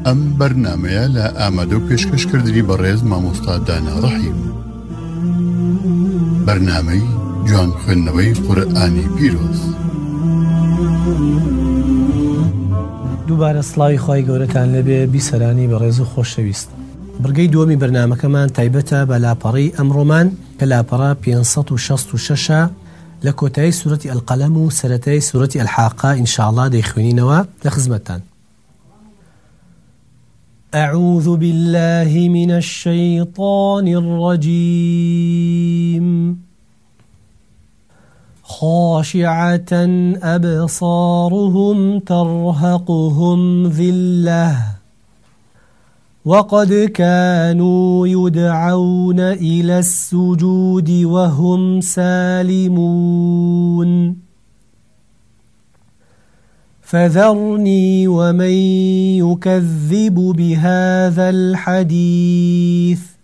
ئەم بەرنامەیە لە ئامادە و پێشکەشکردنی بەڕێز مامۆستا دانا ڕەحیم. بەرنامەی جوان خوێندنەوەی قورئانی پیرۆز. دووبارە سڵاوی خۆی گەورەتان لەبێ بیسەرانی بەڕێز و خۆشەویست. بڕگەی دووەمی بەرنامەکەمان تایبەتە بە لاپەڕەی ئەمڕۆمان کە لاپەڕە 566 لە کۆتایی سورەتی ئەلقەلەم و سەرەتای سورەتی ئەلحاقە ئینشاءالله دەیخوێنینەوە لە خزمەتتان. أعوذ بالله من الشيطان الرجيم خاشعة أبصارهم ترهقهم ذلة وقد كانوا يدعون إلى السجود وهم سالمون فذرني ومن يكذب بهذا الحديث